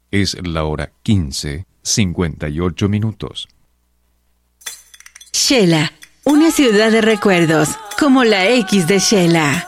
Es la hora 15:58. Shela, una ciudad de recuerdos, como la X de Shela.